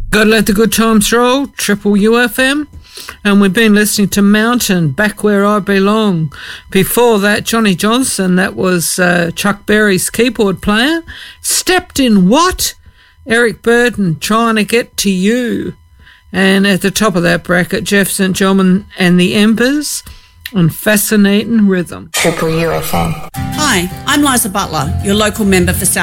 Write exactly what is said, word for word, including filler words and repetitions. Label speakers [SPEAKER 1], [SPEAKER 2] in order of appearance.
[SPEAKER 1] Gotta let the good times roll, Triple U F M. And we've been listening to Mountain, Back Where I Belong. Before that, Johnny Johnson, that was uh, Chuck Berry's keyboard player. Stepped in What? Eric Burden, Trying to Get to You. And at the top of that bracket, Jeff Saint John and the Embers on Fascinating Rhythm.
[SPEAKER 2] Triple U F M.
[SPEAKER 3] Hi, I'm Liza Butler, your local member for South